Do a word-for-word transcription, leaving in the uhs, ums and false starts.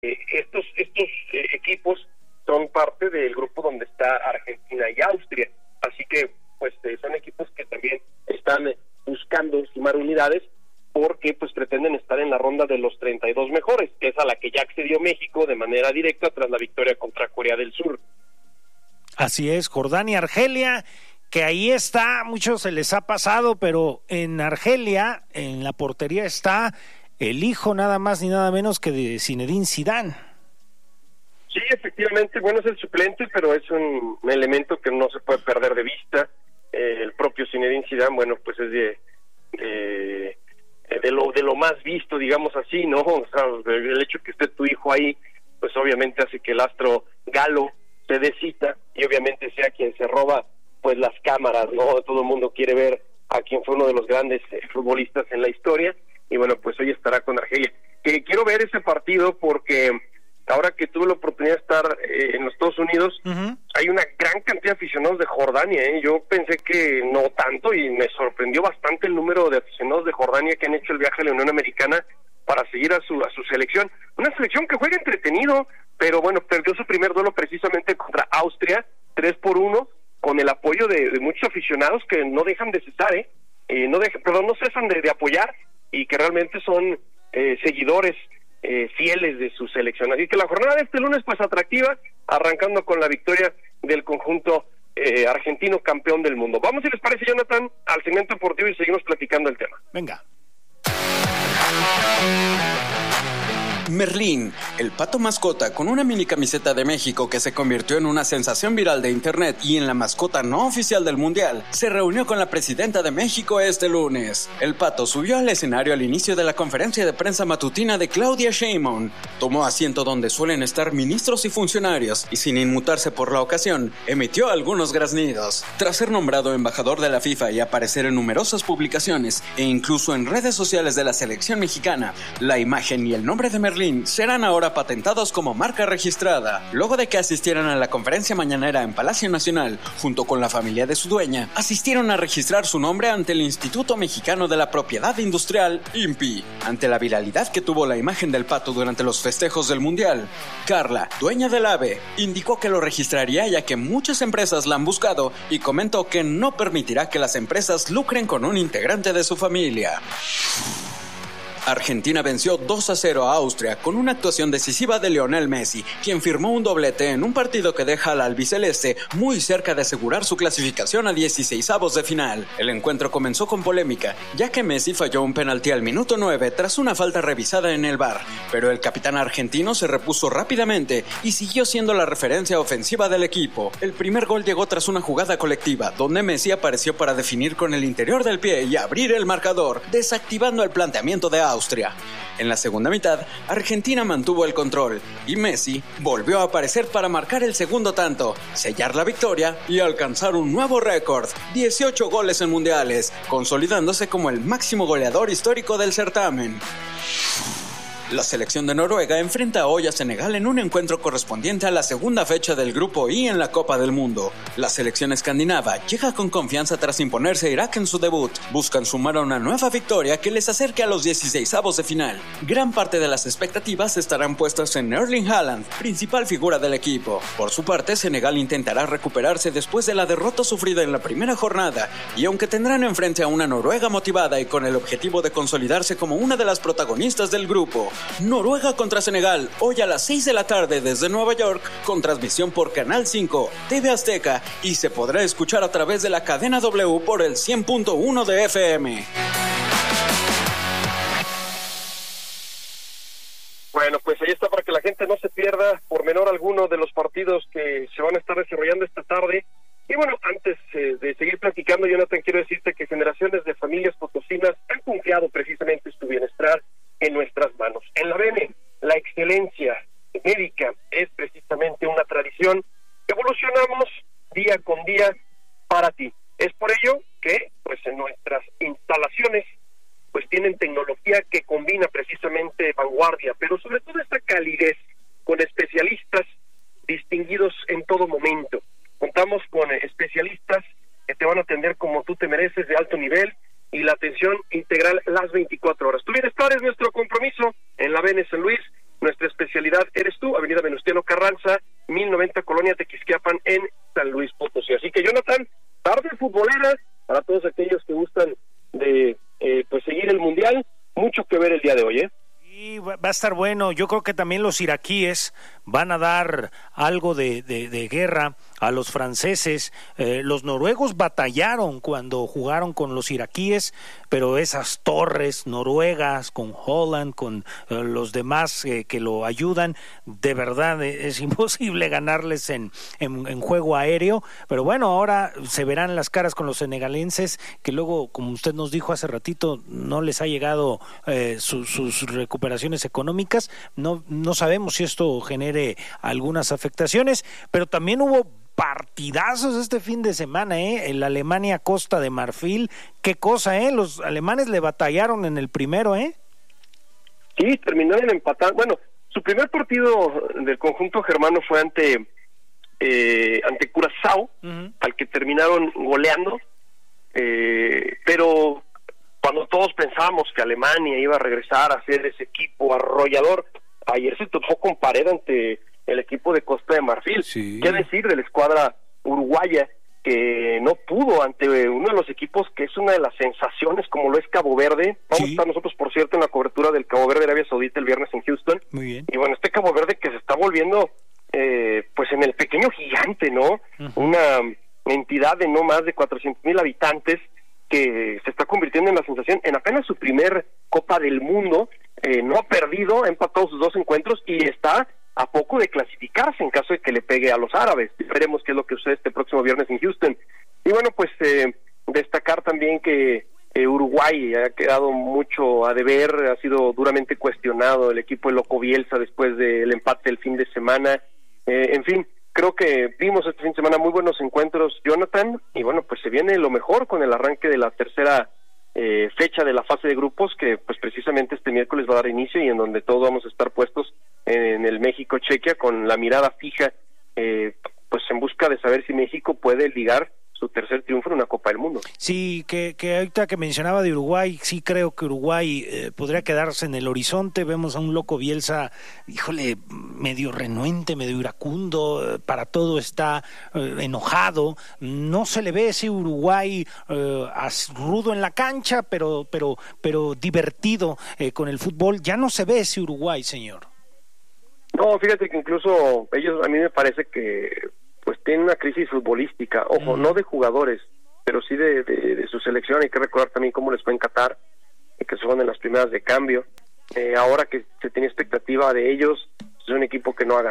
Eh, estos estos eh, equipos son parte del grupo donde está Argentina y Austria, así que pues eh, son equipos que también están eh, buscando sumar unidades porque pues pretenden estar en la ronda de los treinta y dos mejores, que es a la que ya accedió México de manera directa tras la victoria contra Corea del Sur. Así es, Jordania, Argelia, que ahí está, muchos se les ha pasado, pero en Argelia, en la portería está el hijo nada más ni nada menos que de Zinedine Zidane. Sí, efectivamente, bueno, es el suplente, pero es un, un elemento que no se puede perder de vista. Eh, el propio Zinedine Zidane, bueno, pues es de, de de lo de lo más visto, digamos así, ¿no? O sea, el hecho que esté tu hijo ahí, pues obviamente hace que el astro galo se dé cita y obviamente sea quien se roba pues las cámaras, ¿no? Todo el mundo quiere ver a quien fue uno de los grandes eh, futbolistas en la historia y bueno, pues hoy estará con Argelia. Que quiero ver ese partido porque ahora que tuve la oportunidad de estar eh, en los Estados Unidos, uh-huh. hay una gran cantidad de aficionados de Jordania, ¿eh? Yo pensé que no tanto y me sorprendió bastante el número de aficionados de Jordania que han hecho el viaje a la Unión Americana para seguir a su a su selección. Una selección que juega entretenido, pero bueno, perdió su primer duelo precisamente contra Austria, tres por uno, con el apoyo de, de muchos aficionados que no dejan de cesar, ¿eh? eh no dejan, perdón, no cesan de, de apoyar y que realmente son eh, seguidores Eh, fieles de su selección. Así que la jornada de este lunes pues atractiva, arrancando con la victoria del conjunto eh, argentino campeón del mundo. Vamos, si les parece, Jonathan, al segmento deportivo y seguimos platicando el tema. Venga. Merlín, el pato mascota con una mini camiseta de México que se convirtió en una sensación viral de internet y en la mascota no oficial del mundial, se reunió con la presidenta de México este lunes. El pato subió al escenario al inicio de la conferencia de prensa matutina de Claudia Sheinbaum. Tomó asiento donde suelen estar ministros y funcionarios y sin inmutarse por la ocasión, emitió algunos graznidos. Tras ser nombrado embajador de la FIFA y aparecer en numerosas publicaciones e incluso en redes sociales de la selección mexicana, la imagen y el nombre de Merlín serán ahora patentados como marca registrada. Luego de que asistieran a la conferencia mañanera en Palacio Nacional, junto con la familia de su dueña, asistieron a registrar su nombre ante el Instituto Mexicano de la Propiedad Industrial, I N P I. Ante la viralidad que tuvo la imagen del pato durante los festejos del Mundial, Carla, dueña del ave, indicó que lo registraría ya que muchas empresas la han buscado y comentó que no permitirá que las empresas lucren con un integrante de su familia. Argentina venció dos a cero a Austria con una actuación decisiva de Lionel Messi, quien firmó un doblete en un partido que deja al albiceleste muy cerca de asegurar su clasificación a dieciseisavos de final. El encuentro comenzó con polémica, ya que Messi falló un penalti al minuto nueve tras una falta revisada en el V A R, pero el capitán argentino se repuso rápidamente y siguió siendo la referencia ofensiva del equipo. El primer gol llegó tras una jugada colectiva, donde Messi apareció para definir con el interior del pie y abrir el marcador, desactivando el planteamiento de Austria. En la segunda mitad, Argentina mantuvo el control y Messi volvió a aparecer para marcar el segundo tanto, sellar la victoria y alcanzar un nuevo récord, dieciocho goles en mundiales, consolidándose como el máximo goleador histórico del certamen. La selección de Noruega enfrenta hoy a Senegal en un encuentro correspondiente a la segunda fecha del Grupo I en la Copa del Mundo. La selección escandinava llega con confianza tras imponerse a Irak en su debut. Buscan sumar a una nueva victoria que les acerque a los dieciseisavos de final. Gran parte de las expectativas estarán puestas en Erling Haaland, principal figura del equipo. Por su parte, Senegal intentará recuperarse después de la derrota sufrida en la primera jornada, y aunque tendrán enfrente a una Noruega motivada y con el objetivo de consolidarse como una de las protagonistas del grupo, Noruega contra Senegal, hoy a las seis de la tarde desde Nueva York, con transmisión por Canal cinco, T V Azteca, y se podrá escuchar a través de la cadena W por el cien punto uno de F M. Bueno, pues ahí está para que la gente no se pierda por menor alguno de los partidos que se van a estar desarrollando esta tarde. Y bueno, antes eh, de seguir platicando, Jonathan, quiero decirte que generaciones de familias potosinas han confiado precisamente su bienestar en nuestras manos. En la B N, la excelencia médica es precisamente una tradición. Evolucionamos día con día para ti. Es por ello que, pues, en nuestras instalaciones, pues, tienen tecnología que combina precisamente vanguardia, pero sobre todo esta calidez, con especialistas distinguidos en todo momento. Contamos con especialistas que te van a atender como tú te mereces, de alto nivel, y la atención integral las veinticuatro horas. Tu bienestar es nuestro compromiso. En la B N San Luis, nuestra especialidad es Carranza, mil noventa Colonia Tequisquiapan en San Luis Potosí. Así que, Jonathan, tarde futbolera para todos aquellos que gustan de eh, pues seguir el Mundial, mucho que ver el día de hoy, ¿eh? Y va a estar bueno. Yo creo que también los iraquíes van a dar algo de, de, de guerra a los franceses. Eh, los noruegos batallaron cuando jugaron con los iraquíes, pero esas torres noruegas con Holland, con eh, los demás eh, que lo ayudan, de verdad eh, es imposible ganarles en, en, en juego aéreo. Pero bueno, ahora se verán las caras con los senegalenses, que luego, como usted nos dijo hace ratito, no les ha llegado eh, su, sus recuperaciones económicas. No, no sabemos si esto genere algunas afectaciones, pero también hubo partidazos este fin de semana, ¿eh? El Alemania-Costa de Marfil, qué cosa, ¿eh? Los alemanes le batallaron en el primero, ¿eh? Sí, terminaron empatando. Bueno, su primer partido del conjunto germano fue ante eh, ante Curazao, uh-huh. al que terminaron goleando, eh, pero cuando todos pensábamos que Alemania iba a regresar a ser ese equipo arrollador, ayer se topó con pared ante el equipo de Costa de Marfil. Sí. ¿Qué decir de la escuadra uruguaya que no pudo ante uno de los equipos que es una de las sensaciones, como lo es Cabo Verde? Vamos sí. a estar nosotros, por cierto, en la cobertura del Cabo Verde de Arabia Saudita el viernes en Houston. Muy bien. Y bueno, este Cabo Verde que se está volviendo eh, pues en el pequeño gigante, ¿no? Uh-huh. Una entidad de no más de cuatrocientos mil habitantes que se está convirtiendo en la sensación en apenas su primer Copa del Mundo. Eh, no ha perdido, ha empatado sus dos encuentros y está a poco de clasificarse en caso de que le pegue a los árabes. Veremos qué es lo que sucede este próximo viernes en Houston. Y bueno, pues eh, destacar también que eh, Uruguay ha quedado mucho a deber, ha sido duramente cuestionado el equipo de Loco Bielsa después del empate del fin de semana. Eh, en fin, creo que vimos este fin de semana muy buenos encuentros, Jonathan, y bueno, pues se viene lo mejor con el arranque de la tercera eh, fecha de la fase de grupos, que pues precisamente este miércoles va a dar inicio y en donde todos vamos a estar puestos en el México-Chequia con la mirada fija, eh, pues en busca de saber si México puede ligar su tercer triunfo en una Copa del Mundo. Sí, que, que ahorita que mencionaba de Uruguay, sí creo que Uruguay eh, podría quedarse en el horizonte. Vemos a un Loco Bielsa, híjole, medio renuente, medio iracundo, eh, para todo está eh, enojado. No se le ve ese Uruguay eh, rudo en la cancha, pero pero pero divertido eh, con el fútbol. Ya no se ve ese Uruguay, señor. No, fíjate que incluso ellos, a mí me parece que pues tienen una crisis futbolística, ojo, mm. no de jugadores, pero sí de, de, de su selección. Hay que recordar también cómo les fue en Qatar, que son en las primeras de cambio. Eh, ahora que se tiene expectativa de ellos, es un equipo que no ha